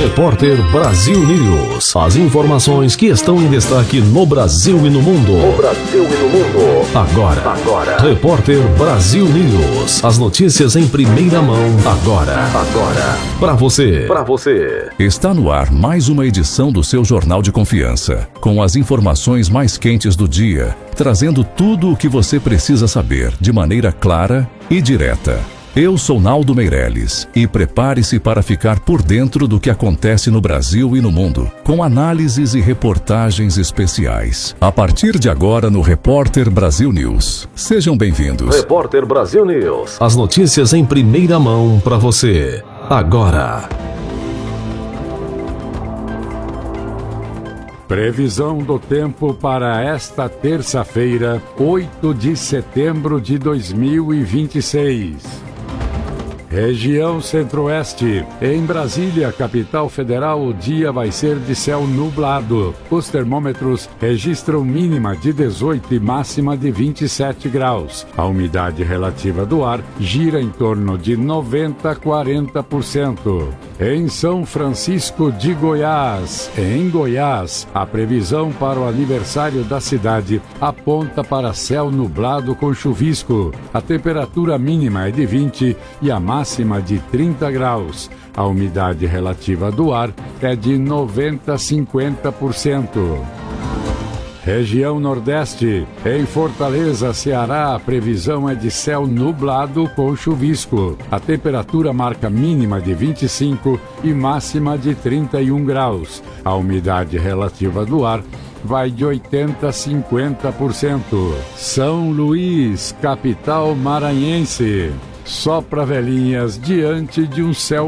Repórter Brasil News. As informações que estão em destaque no Brasil e no mundo. Agora. Repórter Brasil News. As notícias em primeira mão. Agora. Para você. Está no ar mais uma edição do seu Jornal de Confiança, com as informações mais quentes do dia, trazendo tudo o que você precisa saber de maneira clara e direta. Eu sou Naldo Meirelles e prepare-se para ficar por dentro do que acontece no Brasil e no mundo, com análises e reportagens especiais. A partir de agora no Repórter Brasil News. Sejam bem-vindos. Repórter Brasil News. As notícias em primeira mão para você. Agora. Previsão do tempo para esta terça-feira, 8 de setembro de 2026. Região Centro-Oeste. Em Brasília, capital federal, o dia vai ser de céu nublado. Os termômetros registram mínima de 18 e máxima de 27 graus. A umidade relativa do ar gira em torno de 90 a 40%. Em São Francisco de Goiás, em Goiás, a previsão para o aniversário da cidade aponta para céu nublado com chuvisco. A temperatura mínima é de 20 e a máxima de 30 graus. A umidade relativa do ar é de 90 a 50%. Região Nordeste. Em Fortaleza, Ceará, a previsão é de céu nublado com chuvisco. A temperatura marca mínima de 25 e máxima de 31 graus. A umidade relativa do ar vai de 80 a 50%. São Luís, capital maranhense. Sopra velhinhas diante de um céu